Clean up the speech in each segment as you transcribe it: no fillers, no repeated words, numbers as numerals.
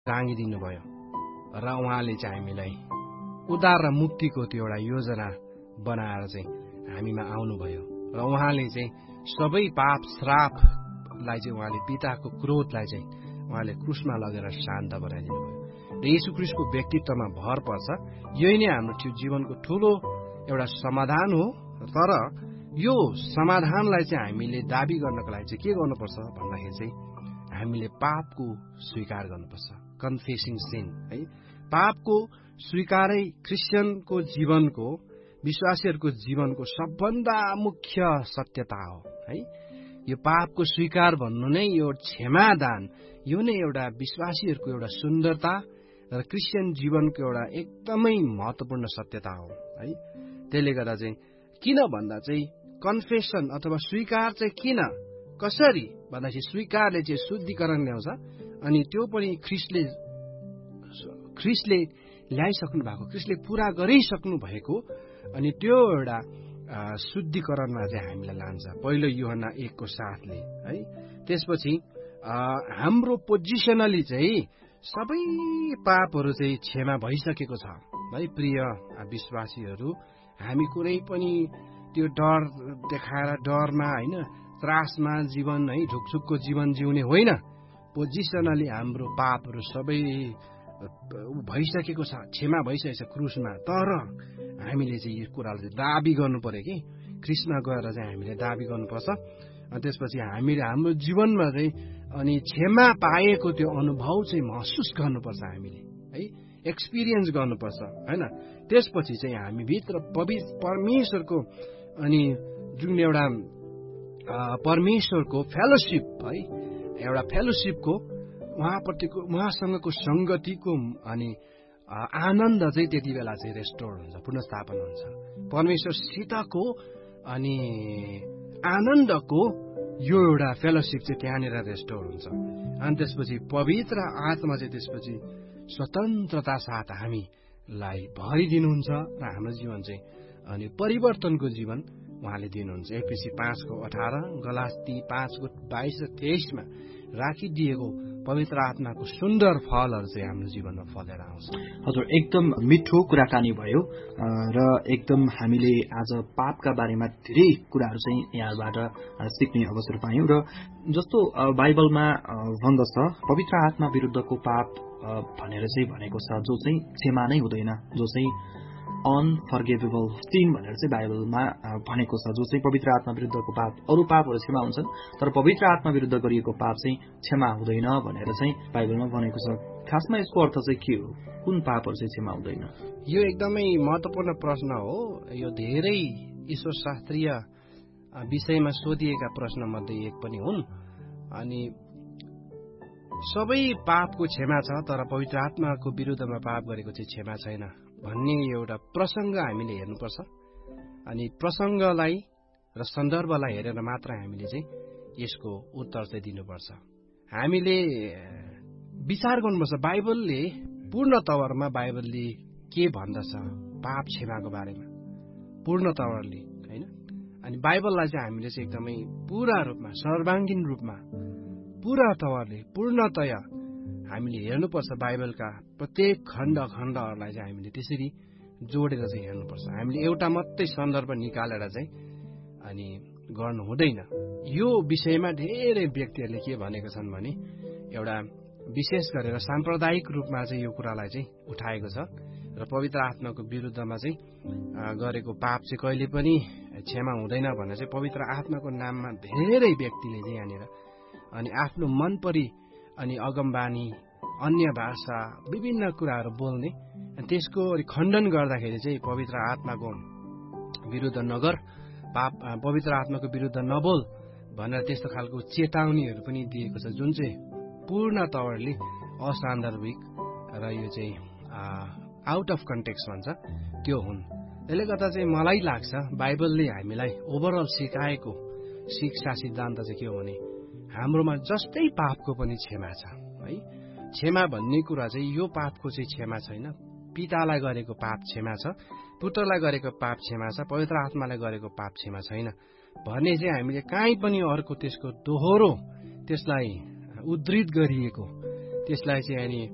टाँगिदिनु भयो र उहाँले चाहिँ हामीलाई उद्धार र मुक्तिको त्यो एउटा योजना बनाएर चाहिँ हामीमा आउनुभयो र उहाँले चाहिँ सबै पाप श्रापलाई चाहिँ उहाँले पिताको क्रोधलाई चाहिँ उहाँले क्रुसमा लगेर शान्त बनाइदिनु भयो र येशू ख्रीष्टको व्यक्तित्वमा भर पर्छ। यही नै हाम्रो जीवनको ठूलो एउटा समाधान हो। तर यो समाधानलाई चाहिँ हामीले दाबी गर्नको लागि चाहिँ के गर्नुपर्छ भन्दाखेरि चाहिँ हामीले पापको स्वीकार गर्नुपर्छ, कन्फेसिङ सिन है। पापको स्वीकारै क्रिस्चियनको जीवनको, विश्वासीहरूको जीवनको सबभन्दा मुख्य सत्यता हो है। यो पापको स्वीकार भन्नु नै यो क्षमादान, यो नै एउटा विश्वासीहरूको एउटा सुन्दरता र क्रिस्चियन जीवनको एउटा एकदमै महत्वपूर्ण सत्यता हो है। त्यसले गर्दा चाहिँ किन भन्दा चाहिँ कन्फेसन अथवा स्वीकार चाहिँ किन, कसरी भन्दाखेरि स्वीकारले चाहिँ शुद्धिकरण ल्याउँछ अनि त्यो पनि ख्रीष्टले ल्याइसक्नु भएको, ख्रीष्टले पूरा गरिसक्नु भएको अनि त्यो एउटा शुद्धिकरणमा चाहिँ हामीलाई लान्छ। पहिलो यूहन्ना 1:7 है। त्यसपछि हाम्रो पोजिसनली चाहिँ सबै पापहरू चाहिँ क्षमा भइसकेको छ है। प्रिय विश्वासीहरू, हामी कुनै पनि त्यो डर देखाएर डरमा होइन, त्रासमा जीवन है, ढुकछुकको जीवन जिउने होइन। पोजिसनली हाम्रो पापहरू सबै भइसकेको छ, क्षमा भइसकेको छ क्रुसमा। तर हामीले चाहिँ यो कुरालाई चाहिँ दाबी गर्नु पर्यो कि क्रिस्टमा गएर चाहिँ हामीले दाबी गर्नुपर्छ। अनि त्यसपछि हामीले हाम्रो जीवनमा चाहिँ अनि क्षमा पाएको त्यो अनुभव चाहिँ महसुस गर्नुपर्छ हामीले है, एक्सपिरियन्स गर्नुपर्छ होइन। त्यसपछि चाहिँ हामी भित्र परमेश्वरको अनि जुन एउटा परमेश्वरको फेलोसिप है, एउटा फेलोसिपको उहाँसँगको संगतिको अनि आनन्द चाहिँ त्यति बेला चाहिँ रेस्टोर हुन्छ, पुनर्स्थापन हुन्छ। परमेश्वरसितको अनि आनन्दको यो एउटा फेलोसिप चाहिँ त्यहाँनिर रेस्टोर हुन्छ। अनि त्यसपछि पवित्र आत्मा चाहिँ त्यसपछि स्वतन्त्रता साथ हामीलाई भरिदिनुहुन्छ र हाम्रो जीवन चाहिँ अनि परिवर्तनको जीवन उहाँले दिनुहुन्छ। एफएसी 5:18, गलाती 5:22-23 राखिदिएको पवित्र आत्माको सुन्दर फलहरू चाहिँ हाम्रो जीवनमा फलेर आउँछ। हजुर, एकदम मिठो कुराकानी भयो र एकदम हामीले आज पापका बारेमा धेरै कुराहरू चाहिँ यहाँबाट सिक्ने अवसर पायौँ। र जस्तो बाइबलमा भन्दछ पवित्र आत्मा विरुद्धको पाप भनेर चाहिँ भनेको छ जो चाहिँ क्षमा नै हुँदैन, जो चाहिँ अनफर्गेभेबल सिन भनेर चाहिँ बाइबलमा भनेको छ। जो चाहिँ पवित्र आत्मा विरुद्धको पाप, अरू पापहरू क्षमा हुन्छन् तर पवित्र आत्मा विरुद्ध गरिएको पाप चाहिँ क्षमा हुँदैन भनेर चाहिँ बाइबलमा भनेको छ। खासमा यसको अर्थ चाहिँ के हो? कुन पापहरू चाहिँ क्षमा हुँदैन? यो एकदमै महत्त्वपूर्ण प्रश्न हो। यो धेरै ईश्वरशास्त्रीय विषयमा सोधिएका प्रश्न मध्ये एक पनि हुन्। अनि सबै पापको क्षमा छ तर पवित्र आत्माको विरुद्धमा पाप गरेको चाहिँ क्षमा छैन भन्ने एउटा प्रसङ्ग हामीले हेर्नुपर्छ। अनि प्रसङ्गलाई र सन्दर्भलाई हेरेर मात्र हामीले चाहिँ यसको उत्तर चाहिँ दिनुपर्छ। हामीले विचार गर्नुपर्छ बाइबलले पूर्ण तवरमा बाइबलले के भन्दछ पाप क्षमाको बारेमा, पूर्ण तवरले होइन। अनि बाइबललाई चाहिँ हामीले चाहिँ एकदमै पूरा रूपमा, सर्वाङ्गीन रूपमा, पूरा तवरले, पूर्णतया हामीले हेर्नुपर्छ। बाइबलका प्रत्येक खण्डहरूलाई चाहिँ हामीले त्यसरी जोडेर चाहिँ हेर्नुपर्छ। हामीले एउटा मात्रै सन्दर्भ निकालेर चाहिँ अनि गर्नु हुँदैन। यो विषयमा धेरै व्यक्तिहरूले के भनेका छन् भने एउटा विशेष गरेर साम्प्रदायिक रूपमा चाहिँ यो कुरालाई चाहिँ उठाएको छ र पवित्र आत्माको विरुद्धमा चाहिँ गरेको पाप चाहिँ कहिले पनि क्षमा हुँदैन भनेर चाहिँ पवित्र आत्माको नाममा धेरै व्यक्तिले चाहिँ यहाँनिर अनि आफ्नो मनपरी अनि अगमबानी, अन्य भाषा, विभिन्न कुराहरू बोल्ने, त्यसको खण्डन गर्दाखेरि चाहिँ पवित्र आत्माको विरुद्ध नगर, पाप पवित्र आत्माको विरुद्ध नबोल भनेर त्यस्तो खालको चेतावनीहरू पनि दिएको छ, जुन चाहिँ पूर्ण तवरले असान्दर्भिक र यो चाहिँ आउट अफ कन्टेक्स्ट भन्छ त्यो हुन्। त्यसले गर्दा चाहिँ मलाई लाग्छ बाइबलले हामीलाई ओभरअल सिकाएको शिक्षा सिद्धान्त चाहिँ के हो भने हाम्रोमा जस्तै पापको पनि क्षमा छ है। क्षमा भन्ने कुरा चाहिँ यो पापको चाहिँ क्षमा छैन, पितालाई गरेको पाप क्षमा छ, पुत्रलाई गरेको पाप क्षमा छ, पवित्र आत्मालाई गरेको पाप क्षमा छैन भने चाहिँ हामीले कहीँ पनि अर्को त्यसको दोहोरो त्यसलाई उद्धृत गरिएको त्यसलाई चाहिँ अनि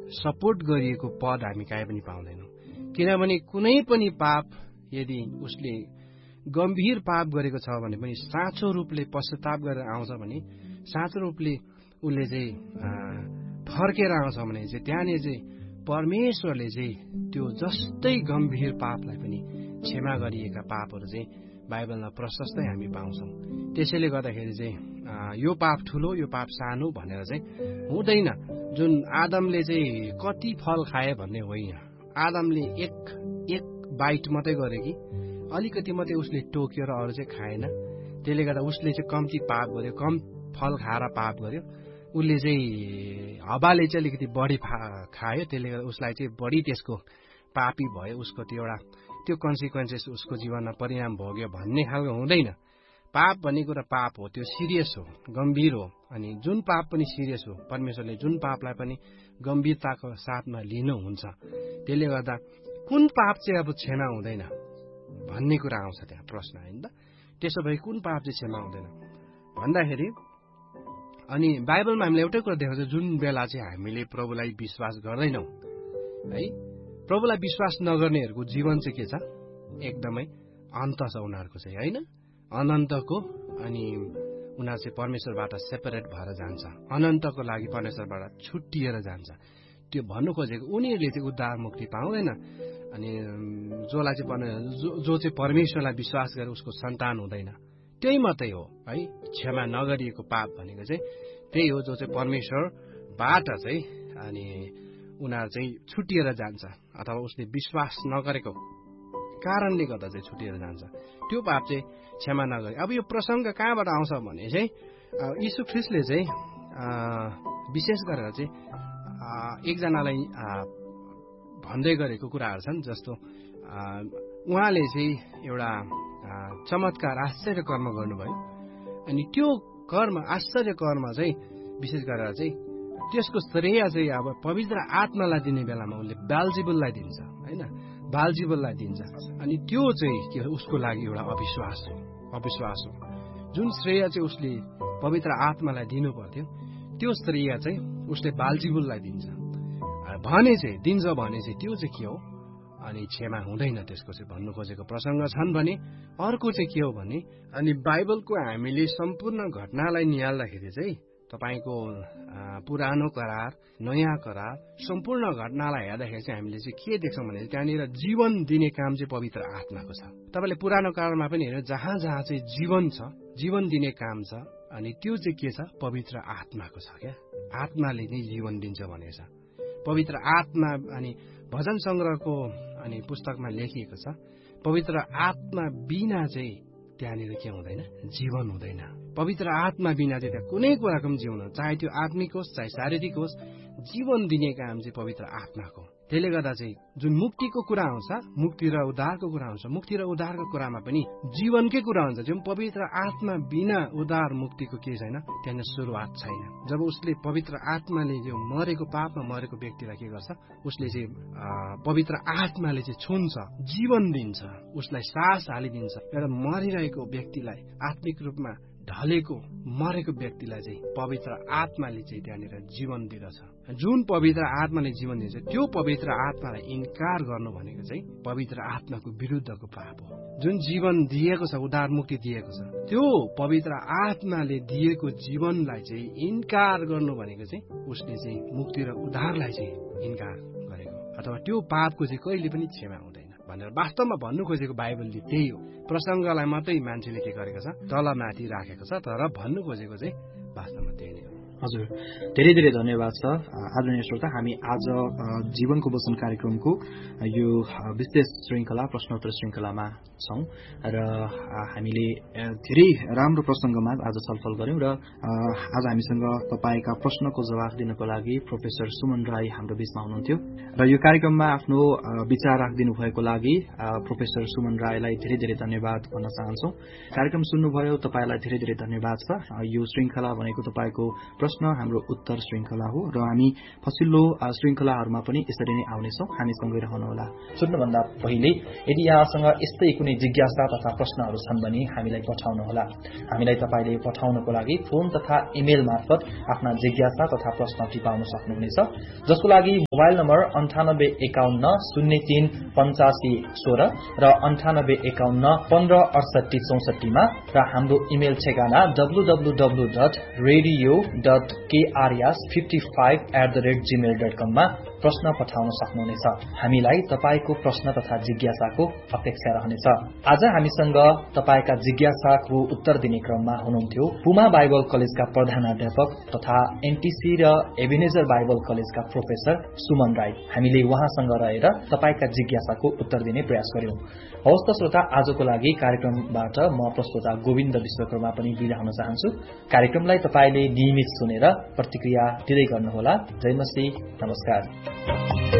सपोर्ट गरिएको पद हामी कहीँ पनि पाउँदैनौँ। किनभने कुनै पनि पाप यदि उसले गम्भीर पाप गरेको छ भने पनि साँचो रूपले पश्चाताप गरेर आउँछ भने, साँचो रूपले उसले चाहिँ फर्केर आउँछ भने चाहिँ त्यहाँनिर चाहिँ परमेश्वरले चाहिँ त्यो जस्तै गम्भीर पापलाई पनि क्षमा गरिएका पापहरू चाहिँ बाइबलमा प्रशस्तै हामी पाउँछौँ। त्यसैले गर्दाखेरि चाहिँ यो पाप ठुलो, यो पाप सानो भनेर चाहिँ हुँदैन। जुन आदमले चाहिँ कति फल खाए भन्ने होइन, आदमले एक बाइट मात्रै गरे कि अलिकति मात्रै उसले टोक्यो र अरू चाहिँ खाएन। त्यसले गर्दा उसले चाहिँ कम्ती पाप गर्यो, कम फल खाएर पाप गर्यो। उसले चाहिँ हवाले चाहिँ अलिकति बढी खायो, त्यसले गर्दा उसलाई चाहिँ बढी त्यसको पापी भयो, उसको त्यो कन्सिक्वेन्सेस उसको जीवनमा परिणाम भोग्यो भन्ने खालको हुँदैन। पाप भन्ने कुरा पाप हो, त्यो सिरियस हो, गम्भीर हो। अनि जुन पाप पनि सिरियस हो, परमेश्वरले जुन पापलाई पनि गम्भीरताको साथमा लिनुहुन्छ। त्यसले गर्दा कुन पाप चाहिँ अब क्षमा हुँदैन भन्ने कुरा आउँछ त्यहाँ प्रश्न, होइन त? त्यसो भए कुन पाप चाहिँ क्षमा हुँदैन भन्दाखेरि, अनि बाइबलमा हामीले एउटै कुरा देखाउँछ, जुन बेला चाहिँ हामीले प्रभुलाई विश्वास गर्दैनौँ है, प्रभुलाई विश्वास नगर्नेहरूको जीवन चाहिँ के छ, एकदमै अन्त छ उनीहरूको चाहिँ, होइन? अनन्तको, अनि उनीहरू चाहिँ परमेश्वरबाट सेपरेट भएर जान्छ, अनन्तको लागि परमेश्वरबाट छुट्टिएर जान्छ। त्यो भन्नु खोजेको उनीहरूले चाहिँ उद्धार मुक्ति पाउँदैन। अनि जसलाई चाहिँ जो चाहिँ परमेश्वरलाई विश्वास गरेर उसको सन्तान हुँदैन, त्यही मात्रै हो है क्षमा नगरिएको पाप भनेको चाहिँ। त्यही हो जो चाहिँ परमेश्वरबाट चाहिँ अनि उनीहरू चाहिँ छुटिएर जान्छ, अथवा उसले विश्वास नगरेको कारणले गर्दा चाहिँ छुटिएर जान्छ। त्यो पाप चाहिँ क्षमा नगरे। अब यो प्रसङ्ग कहाँबाट आउँछ भने चाहिँ यीशु ख्रीष्टले चाहिँ विशेष गरेर चाहिँ एकजनालाई भन्दै गरेको कुराहरू छन्। जस्तो उहाँले चाहिँ एउटा चमत्कार आश्चर्य कर्म गर्नुभयो, अनि त्यो कर्म आश्चर्य कर्म चाहिँ विशेष गरेर चाहिँ त्यसको श्रेय चाहिँ अब पवित्र आत्मालाई दिने बेलामा उसले बालजिबुललाई दिन्छ, होइन? बालजिबुललाई दिन्छ। अनि त्यो चाहिँ के हो, उसको लागि एउटा अविश्वास हो। जुन श्रेय चाहिँ उसले पवित्र आत्मालाई दिनु पर्थ्यो, त्यो श्रेय चाहिँ उसले बालजिबुललाई दिन्छ भने चाहिँ त्यो चाहिँ के हो, अनि क्षमा हुँदैन। त्यसको चाहिँ भन्नु खोजेको प्रसङ्ग छन् भने अर्को चाहिँ के हो भने, अनि बाइबलको हामीले सम्पूर्ण घटनालाई निहाल्दाखेरि चाहिँ तपाईँको पुरानो करार, नयाँ करार, सम्पूर्ण घटनालाई हेर्दाखेरि चाहिँ हामीले चाहिँ के देख्छौँ भने त्यहाँनिर जीवन दिने काम चाहिँ पवित्र आत्माको छ। तपाईँले पुरानो करारमा पनि हेर्नु, जहाँ जहाँ चाहिँ जीवन छ, जीवन दिने काम छ, अनि त्यो चाहिँ के छ, पवित्र आत्माको छ। क्या आत्माले नै जीवन दिन्छ भनेको छ पवित्र आत्मा। अनि भजन सङ्ग्रहको अनि पुस्तकमा लेखिएको छ, पवित्र आत्मा बिना चाहिँ त्यहाँनिर के हुँदैन, जीवन हुँदैन। पवित्र आत्मा बिना चाहिँ त्यहाँ कुनै कुराको पनि जीवन, चाहे त्यो आत्मिक होस् चाहे शारीरिक होस्, जीवन दिने काम चाहिँ पवित्र आत्माको। त्यसले गर्दा चाहिँ जुन मुक्तिको कुरा आउँछ, मुक्ति र उद्धारको कुरा आउँछ, मुक्ति र उद्धारको कुरामा पनि जीवनकै कुरा हुन्छ। जुन पवित्र आत्मा बिना उद्धार मुक्तिको के छैन, त्यहाँनिर सुरुवात छैन। जब उसले पवित्र आत्माले जो मरेको, पापमा मरेको व्यक्तिलाई के गर्छ, उसले चाहिँ पवित्र आत्माले चाहिँ छुन्छ, जीवन दिन्छ, उसलाई सास हालिदिन्छ। एउटा मरिरहेको व्यक्तिलाई, आत्मिक रूपमा ढलेको मरेको व्यक्तिलाई चाहिँ पवित्र आत्माले चाहिँ त्यहाँनिर जीवन दिँदछ। जुन पवित्र आत्माले जीवन दिन्छ, त्यो पवित्र आत्मालाई इन्कार गर्नु भनेको चाहिँ पवित्र आत्माको विरुद्धको पाप हो। जुन जीवन दिएको छ, उद्धार मुक्ति दिएको छ, त्यो पवित्र आत्माले दिएको जीवनलाई चाहिँ इन्कार गर्नु भनेको चाहिँ उसले चाहिँ मुक्ति र उद्धारलाई चाहिँ इन्कार गरेको, अथवा त्यो पापको चाहिँ कहिले पनि क्षमा हुँदैन भनेर वास्तवमा भन्नु खोजेको बाइबलले त्यही हो। प्रसङ्गलाई मात्रै मान्छेले के गरेको छ, तलमाथि राखेको छ, तर भन्नु खोजेको चाहिँ वास्तवमा त्यही नै हो। हजुर, धेरै धेरै धन्यवाद छ। आदरणीय श्रोता, हामी आज जीवनको वचन कार्यक्रमको यो विशेष श्रृङ्खला, प्रश्नोत्तर श्रृङ्खलामा छौँ र हामीले धेरै राम्रो प्रसङ्गमा आज छलफल गऱ्यौँ। र आज हामीसँग तपाईँका प्रश्नको जवाफ दिनको लागि प्रोफेसर सुमन राई हाम्रो बीचमा हुनुहुन्थ्यो र यो कार्यक्रममा आफ्नो विचार राखिदिनु भएको लागि प्रोफेसर सुमन राईलाई धेरै धेरै धन्यवाद भन्न चाहन्छौँ। कार्यक्रम सुन्नुभयो, तपाईँलाई धेरै धेरै धन्यवाद छ। यो श्रृङ्खला भनेको तपाईँको प्रश्न हाम्रो उत्तर श्रृङ्खला हो र हामी पछिल्लो श्रृङ्खलाहरूमा पनि यसरी नै आउनेछौँ। हामीसँगै रहनुहोला। सुन्नुभन्दा पहिले यदि यहाँसँग यस्तै कुनै जिज्ञासा तथा प्रश्नहरू छन् भने हामीलाई पठाउनुहोला। हामीलाई तपाईले पठाउनको लागि फोन तथा इमेल मार्फत आफ्ना जिज्ञासा तथा प्रश्न टिपाउन सक्नुहुनेछ, जसको लागि मोबाइल नम्बर 9851038516 र 9851156864 मा र हाम्रो इमेल ठेगाना www.radio.krs55@gmail.com मा प्रश्न पठाउन सक्नुहुनेछ। हामीलाई तपाईको प्रश्न तथा जिज्ञासाको अपेक्षा रहनेछ। आज हामीसँग तपाईका जिज्ञासाको उत्तर दिने क्रममा हुनुहुन्थ्यो पुमा बाइबल कलेजका प्रधानाध्यापक तथा एनटीसी र एभिनेजर बाइबल कलेजका प्रोफेसर सुमन राई। हामीले उहाँसँग रहेर तपाईका जिज्ञासाको उत्तर दिने प्रयास गर्यौं। हवस् त श्रोता, आजको लागि कार्यक्रमबाट म प्रस्तोता गोविन्द विश्वकर्मा पनि बिदा हुन चाहन्छु। कार्यक्रमलाई तपाईले नियमित सुनेर प्रतिक्रिया दिँदै गर्नुहोला। जय मसीह, नमस्कार।